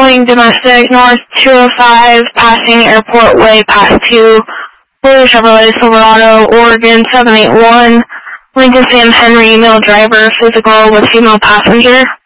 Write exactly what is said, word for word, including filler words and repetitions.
going domestic, north two oh five, passing Airport Way, past two, Blue Chevrolet Silverado, Oregon seven eight one, Lincoln Sam Henry, male driver, physical with female passenger.